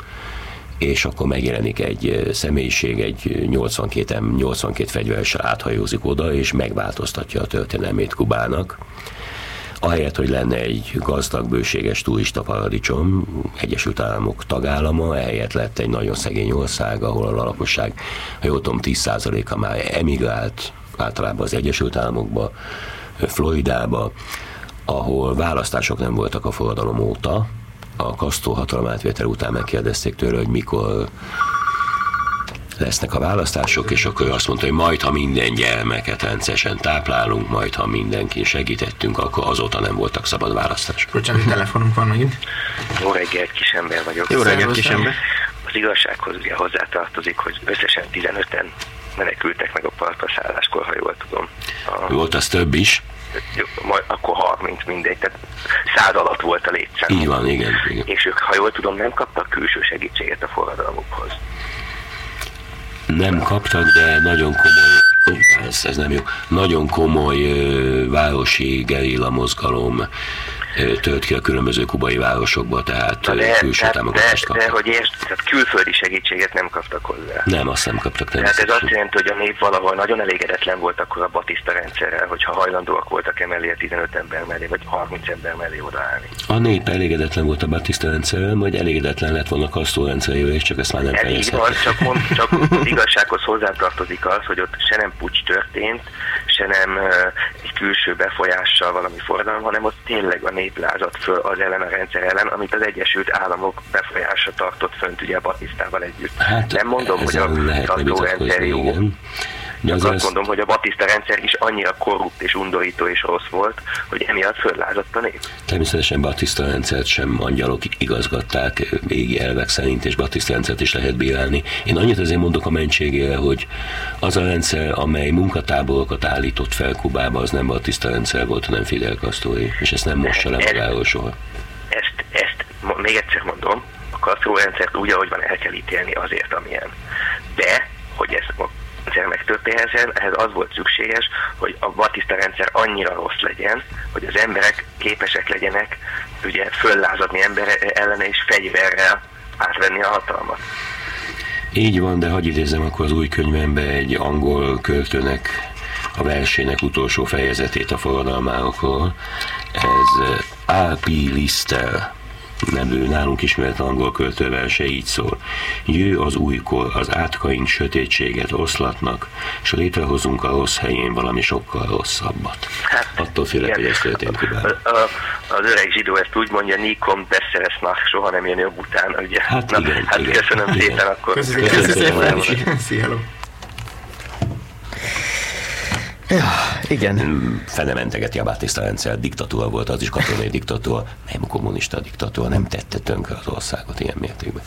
Speaker 1: és akkor megjelenik egy személyiség, egy 82 fegyveressel áthajózik oda, és megváltoztatja a történelmét Kubának. Ahelyett, hogy lenne egy gazdag, bőséges turista paradicsom, Egyesült Államok tagállama, ehelyett lett egy nagyon szegény ország, ahol a lakosság, ha jól tudom, 10%-a már emigrált, általában az Egyesült Államokba, Floridába, ahol választások nem voltak a forradalom óta. A Castro hatalomátvétel után megkérdezték tőle, hogy mikor lesznek a választások, és akkor azt mondta, hogy majd, ha minden gyermeket rendszeresen táplálunk, majd, ha mindenkin segítettünk, akkor azóta nem voltak szabad választások.
Speaker 2: Bocsánat, telefonunk van megint.
Speaker 5: Jó reggelt, Kisember vagyok.
Speaker 3: Jó reggelt, Kisember.
Speaker 5: Az igazsághoz ugye hozzátartozik, hogy összesen 15-en menekültek meg a partra szálláskor, ha jól tudom.
Speaker 1: Volt az több is.
Speaker 5: Jó, majd akkor 30, mindegy, tehát 100 alatt volt a létszám.
Speaker 1: Így van, igen.
Speaker 5: És ők, ha jól tudom, nem kaptak külső segítséget a forradalmukhoz.
Speaker 1: Nem kaptak, de nagyon komoly, ez nem jó, nagyon komoly városi gerilla mozgalom tört ki a különböző kubai városokba, tehát külső támogatást kaptak.
Speaker 5: De hogy tehát külföldi segítséget nem kaptak hozzá.
Speaker 1: Nem, azt nem kaptak.
Speaker 5: Tehát ez azt jelenti, hogy a nép valahol nagyon elégedetlen volt akkor a Batista rendszerrel, hogyha hajlandóak voltak emellé a 15 ember mellé, vagy 30 ember mellé odaállni.
Speaker 1: A nép elégedetlen volt a Batista rendszerrel, majd elégedetlen lett volna a Castro rendszerével, és csak ezt már nem fejezhetett.
Speaker 5: Csak az igazsághoz hozzátartozik az, hogy ott se nem puccs történt, se nem egy külső befolyással valami forradalom, hanem ott tényleg a nép lázadt föl az ellen a rendszer ellen, amit az Egyesült Államok befolyása tartott fönt ugye a Batistával együtt.
Speaker 1: Hát,
Speaker 5: nem mondom, hogy a Castro rendszer jó. Azt mondom, hogy a Batista rendszer is annyira korrupt és undorító és rossz volt, hogy emiatt föllázadt a nép.
Speaker 1: Természetesen Batista rendszert sem angyalok igazgatták égi elvek szerint, és Batista rendszert is lehet bírálni. Én annyit azért mondok a mentségére, hogy az a rendszer, amely munkatáborokat állított fel Kubába, az nem Batista rendszer volt, hanem Fidel Castroé, és ezt nem mossa le magáról soha.
Speaker 5: Ezt még egyszer mondom, a Castro rendszert úgy, ahogy van, el kell ítélni azért, amilyen. De, hogy ez megtörténhessen, ehhez az volt szükséges, hogy a Batista rendszer annyira rossz legyen, hogy az emberek képesek legyenek ugye föllázadni ember ellene és fegyverrel átvenni a hatalmat.
Speaker 1: Így van, de hadd idézzem akkor az új könyvembe egy angol költőnek a versének utolsó fejezetét a forradalmárokról. Ez R.P. Lister nevű nálunk ismert angol költőverse így szól. Jő az újkor, az átkaink sötétséget oszlatnak, és létrehozunk a rossz helyén valami sokkal rosszabbat.
Speaker 5: Hát,
Speaker 1: attól félek, hogy ez történt Kubában.
Speaker 5: Az öreg zsidó ezt úgy mondja, Nikom Besszeresnak, soha nem jön jobb utána, ugye?
Speaker 1: Hát igen, igen,
Speaker 5: köszönöm
Speaker 1: igen.
Speaker 5: szépen akkor.
Speaker 2: Köszönöm szépen. Szia.
Speaker 3: Ja, igen.
Speaker 1: Fene mentegeti a Batista rendszer, diktatúra volt, az is katonai diktatúra, nem kommunista diktatúra, nem tette tönkre az országot ilyen mértékben.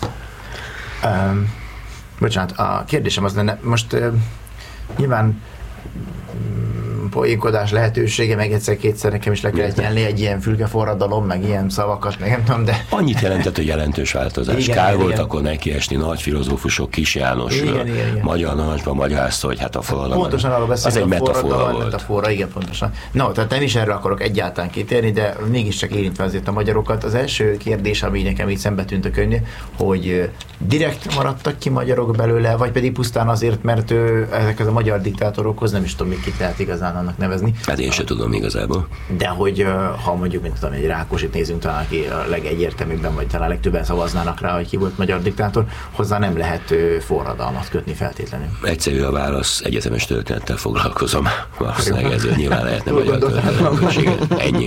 Speaker 2: Bocsánat, a kérdésem az lenne, most nyilván poénkodás lehetősége, meg egyszer-kétszer nekem is le kellett nyelni egy ilyen fülkeforradalom, meg ilyen szavakat, meg nem tudom, de...
Speaker 1: Annyit jelentett, hogy jelentős változás.
Speaker 2: Igen,
Speaker 1: Kár
Speaker 2: igen,
Speaker 1: volt
Speaker 2: igen.
Speaker 1: akkor nekiesni nagy filozófusok, Kis János,
Speaker 2: Igen.
Speaker 1: Magyar Narancsban magyarázta, hogy hát a forradalom.
Speaker 2: Pontosan arról
Speaker 1: az
Speaker 2: beszélünk,
Speaker 1: egy metafora volt.
Speaker 2: Metafora, igen, pontosan. No, tehát nem is erre akarok egyáltalán kitérni, de mégiscsak érintve azért a magyarokat. Az első kérdés, ami nekem így szembe tűnt a könyvnél, hogy direkt maradtak ki magyarok belőle, vagy pedig pusztán azért, mert ezekhez a magyar diktátorokhoz nem is tudom, mit lehet igazán annak nevezni.
Speaker 1: Hát én sem tudom igazából.
Speaker 2: De hogy ha mondjuk, mint tudom, egy Rákosit nézünk, talán aki a legegyértelműbben, vagy talán legtöbben szavaznának rá, hogy ki volt magyar diktátor, hozzá nem lehet forradalmat kötni feltétlenül.
Speaker 1: Egyszerű a válasz, egyetemes történettel foglalkozom. Valószínűleg ezért nyilván lehetne magyar történetben. Ennyi.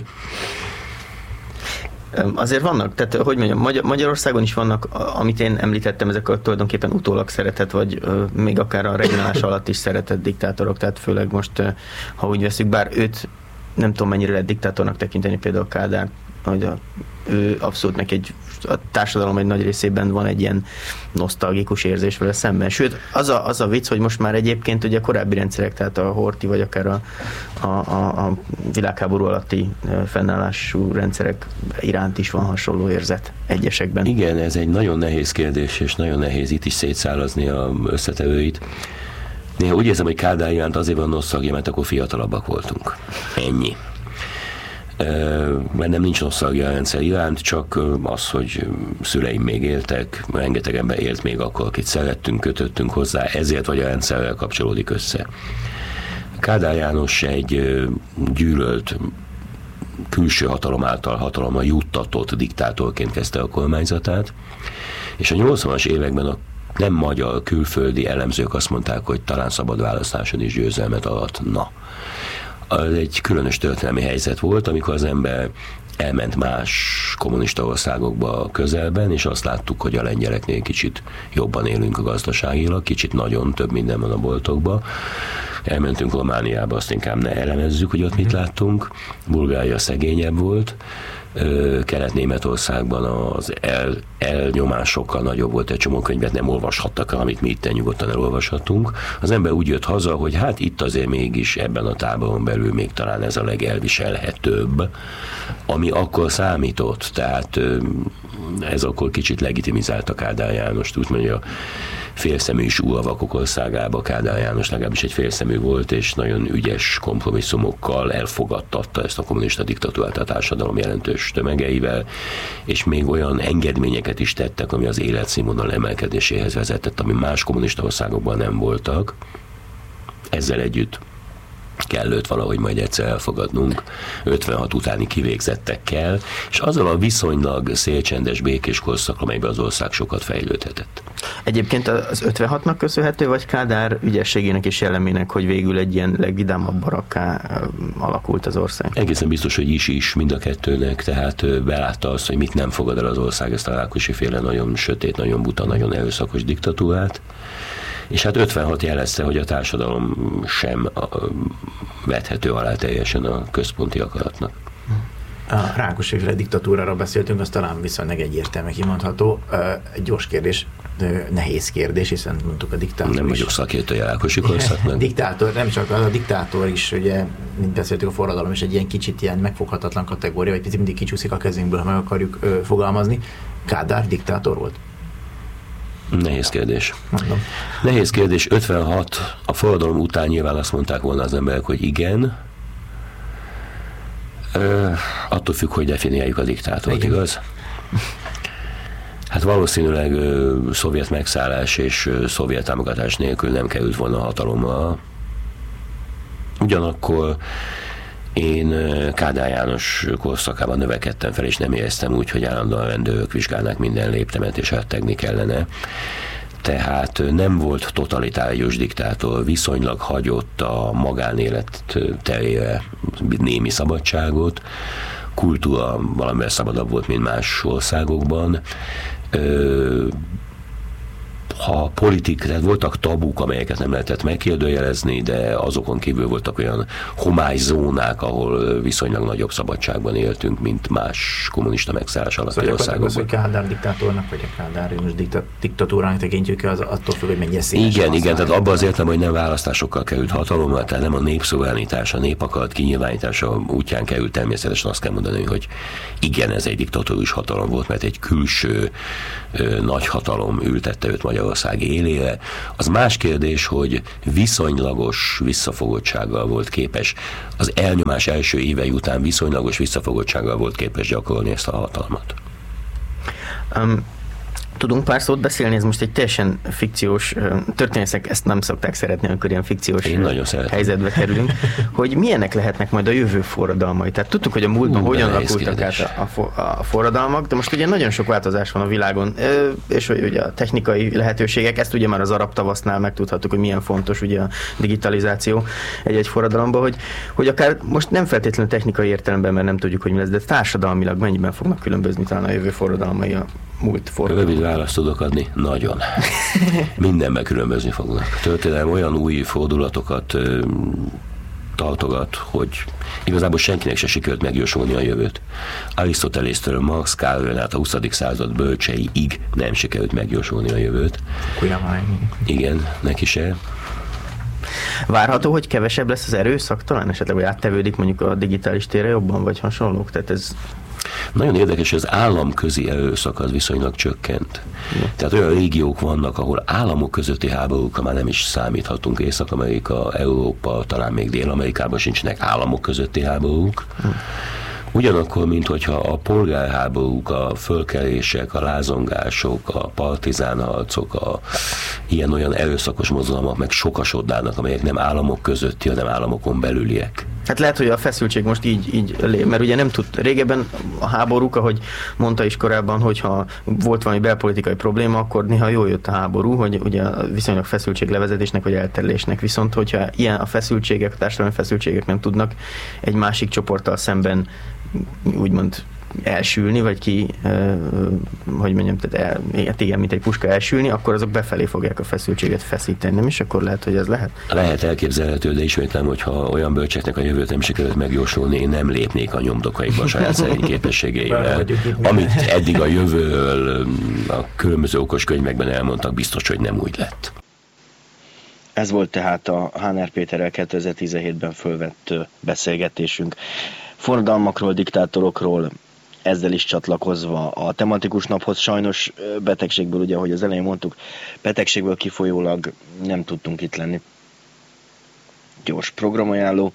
Speaker 3: Azért vannak, tehát hogy mondjam, Magyarországon is vannak, amit én említettem, ezek a tulajdonképpen utólag szeretett, vagy még akár a regionális alatt is szeretett diktátorok, tehát főleg most, ha úgy veszük, bár őt nem tudom mennyire lehet diktátornak tekinteni, például Kádár, hogy ő abszolút neki a társadalom egy nagy részében van egy ilyen nosztalgikus érzés vele szemben. Sőt, az a vicc, hogy most már egyébként ugye a korábbi rendszerek, tehát a Horthy vagy akár a világháború alatti fennállású rendszerek iránt is van hasonló érzet egyesekben.
Speaker 1: Igen, ez egy nagyon nehéz kérdés, és nagyon nehéz itt is szétszálazni a összetevőit. Néha úgy érzem, hogy Kádár iránt azért van nosztalgia, mert akkor fiatalabbak voltunk. Ennyi. Bennem nincs nosztalgia a rendszer iránt, csak az, hogy szüleim még éltek, rengeteg ember élt még akkor, akit szerettünk, kötöttünk hozzá, ezért vagy a rendszerrel kapcsolódik össze. Kádár János egy gyűlölt, külső hatalom által hatalomra juttatott diktátorként kezdte a kormányzatát, és a 80-as években a nem magyar, külföldi elemzők azt mondták, hogy talán szabad választáson is győzelmet aratna. Az egy különös történelmi helyzet volt, amikor az ember elment más kommunista országokba a közelben, és azt láttuk, hogy a lengyeleknél kicsit jobban élünk a gazdaságilag, kicsit nagyon több minden van a boltokban. Elmentünk Romániába, azt inkább ne elemezzük, hogy ott mit láttunk. Bulgária szegényebb volt, Kelet-Németországban az elnyomás sokkal nagyobb volt, egy csomó könyvet nem olvashattak el, amit mi itt nyugodtan elolvashatunk. Az ember úgy jött haza, hogy hát itt azért mégis ebben a táboron belül még talán ez a legelviselhetőbb, ami akkor számított, tehát ez akkor kicsit legitimizálta Kádár Jánost, úgy mondja, félszemű is a vakok országába, Kádár János legalábbis egy félszemű volt, és nagyon ügyes kompromisszumokkal elfogadtatta ezt a kommunista diktatúrát a társadalom jelentős tömegeivel, és még olyan engedményeket is tettek, ami az életszínvonal emelkedéséhez vezetett, ami más kommunista országokban nem voltak. Ezzel együtt kellett valahogy majd egyszer elfogadnunk 56 utáni kivégzettekkel, és azzal a viszonylag szélcsendes, békés korszak, amelyben az ország sokat fejlődhetett.
Speaker 3: Egyébként az 56-nak köszönhető, vagy Kádár ügyességének és jellemének, hogy végül egy ilyen legvidámabb barakká alakult az ország? Egészen
Speaker 1: biztos, hogy is mind a kettőnek, tehát belátta azt, hogy mit nem fogad el az ország, ezt a Rákosi-féle nagyon sötét, nagyon buta, nagyon erőszakos diktatúrát. És hát 56 jelezte, hogy a társadalom sem vethető alá teljesen a központi akaratnak.
Speaker 2: A Rákosi-féle diktatúrára beszéltünk, az talán viszonylag egyértelmű kimondható. Egy gyors kérdés, nehéz kérdés, hiszen mondtuk a diktátor
Speaker 1: nem vagyok szakértője a Rákosi korszaknak.
Speaker 2: Diktátor, nem csak az, a diktátor is, ugye, mint beszéltük, a forradalom is egy ilyen kicsit ilyen megfoghatatlan kategória, vagy picit mindig kicsúszik a kezünkből, ha meg akarjuk fogalmazni. Kádár diktátor volt?
Speaker 1: Nehéz kérdés.
Speaker 2: Mondom.
Speaker 1: Nehéz kérdés. 56 a forradalom után nyilván azt mondták volna az emberek, hogy igen. Attól függ, hogy definiáljuk a diktátort, igen. Igaz? Hát valószínűleg szovjet megszállás és szovjet támogatás nélkül nem került volna hatalomra. Ugyanakkor Én Kádár János korszakában növekedtem fel, és nem éreztem úgy, hogy állandóan rendőrök vizsgálnák minden léptemet, és rettegni kellene. Tehát nem volt totalitárius diktátor, viszonylag hagyott a magánélet terére némi szabadságot, kultúra valamivel szabadabb volt, mint más országokban. Ha tehát voltak tabuk, amelyeket nem lehetett megkérdőjelezni, de azokon kívül voltak olyan homály zónák, ahol viszonylag nagyobb szabadságban éltünk, mint más kommunista megszállás alatti országokban.
Speaker 2: Az, hogy Kádár diktátornak, vagy a kádárius diktatúrának tekintjük, az attól függ, hogy mennyire széles.
Speaker 1: Igen, tehát abban az értem, hogy nem választásokkal került hatalomra, tehát nem a népszuverenitás, a népakarat kinyilvánítása útján került, természetesen azt kell mondani, hogy igen, ez egy diktatórius hatalom volt, mert egy külső nagy hatalom ültette őt Magyarország élére. Az más kérdés, hogy viszonylagos visszafogottsággal volt képes, az elnyomás első évei után viszonylagos visszafogottsággal volt képes gyakorolni ezt a hatalmat.
Speaker 3: Tudunk pár szót beszélni, ez most egy teljesen fikciós, történészek ezt nem szokták szeretni, amikor ilyen fikciós helyzetbe kerülünk, hogy milyenek lehetnek majd a jövő forradalmai. Tehát tudtuk, hogy a múltban hogyan alakultak át a forradalmak, de most ugye nagyon sok változás van a világon, és ugye a technikai lehetőségek, ezt ugye már az arab tavasznál megtudhattuk, hogy milyen fontos ugye a digitalizáció egy forradalomban, hogy akár most nem feltétlenül technikai értelemben, mert nem tudjuk, hogy mi lesz, de társadalmilag mennyiben fognak különbözni talán a jövő forradalmai a múlt forradalmak.
Speaker 1: Rövid választ tudok adni, nagyon. Mindenben különbözni fognak. Történelem olyan új fordulatokat tartogat, hogy igazából senkinek se sikerült megjósolni a jövőt. Arisztotelésztől Marx, Károly át a 20. század bölcseiig nem sikerült megjósolni a jövőt. Igen, neki se.
Speaker 3: Várható, hogy kevesebb lesz az erőszak, talán esetleg, hogy áttevődik mondjuk a digitális térre jobban, vagy hasonlók? Tehát ez...
Speaker 1: Nagyon érdekes, hogy az államközi erőszak az viszonylag csökkent. Tehát olyan régiók vannak, ahol államok közötti háborúkra már nem is számíthatunk. Észak-Amerika, Európa, talán még Dél-Amerikában sincsenek államok közötti háborúk. Ugyanakkor, minthogyha a polgárháborúk, a fölkelések, a lázongások, a partizánharcok, a ilyen-olyan erőszakos mozgalmak meg sokasodnának, amelyek nem államok közötti, hanem államokon belüliek.
Speaker 3: Hát lehet, hogy a feszültség most így mert ugye nem tud, régebben a háborúk, ahogy mondta is korábban, hogyha volt valami belpolitikai probléma, akkor néha jól jött a háború, hogy ugye viszonylag feszültséglevezetésnek vagy elterülésnek, viszont hogyha ilyen a feszültségek, a társadalmi feszültségek nem tudnak egy másik csoporttal szemben úgymond elsülni, vagy hogy mondjam, tehát igen, mint egy puska elsülni, akkor azok befelé fogják a feszültséget feszíteni, nem is? Akkor lehet, hogy ez lehet?
Speaker 1: Lehet elképzelhető, de ismétlem, hogyha olyan bölcseknek a jövőt nem sikerült megjósolni, én nem lépnék a nyomdokaikba a saját szerény képességeivel. Amit eddig a jövőről a különböző okos könyvekben elmondtak, biztos, hogy nem úgy lett.
Speaker 6: Ez volt tehát a Háner Péterrel 2017-ben fölvett beszélgetésünk. Forradalmakról, diktátorokról, ezzel is csatlakozva a tematikus naphoz sajnos betegségből, ugye, ahogy az elején mondtuk, betegségből kifolyólag nem tudtunk itt lenni. Gyors programajánló.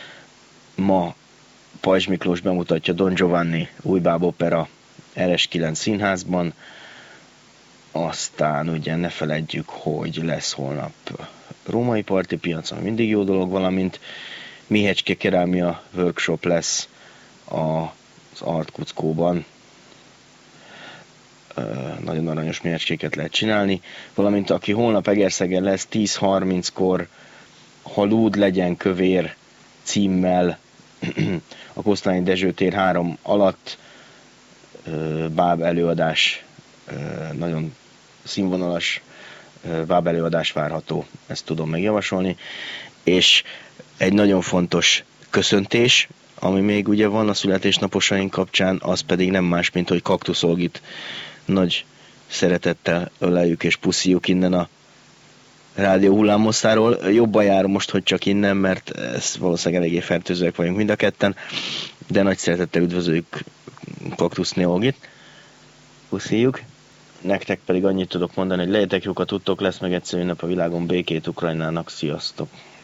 Speaker 6: Ma Pajzs Miklós bemutatja Don Giovanni újbáb opera RS9 színházban. Aztán ugye ne feledjük, hogy lesz holnap római parti piac, ami mindig jó dolog, valamint Mihecske kerámia workshop lesz az Art Kuckóban. Nagyon aranyos méhecskéket lehet csinálni, valamint aki holnap Egerszegen lesz 10:30-kor Ha lúd legyen kövér címmel a Kosztolányi Dezső tér 3 alatt báb előadás, nagyon színvonalas báb előadás várható, ezt tudom megjavasolni, és egy nagyon fontos köszöntés, ami még ugye van a születésnaposaink kapcsán, az pedig nem más, mint hogy Kaktusz Olgit nagy szeretettel öleljük és puszíjuk innen a rádió hullámhosszáról. Jobban jár most, hogy csak innen, mert ez valószínűleg eléggé fertőzőek vagyunk mind a ketten, de nagy szeretettel üdvözöljük Kaktuszni Olgit. Puszíjuk. Nektek pedig annyit tudok mondani, hogy legyetek jók, ha tudtok, lesz meg egyszer ünnep a világon békét Ukrajnának. Sziasztok!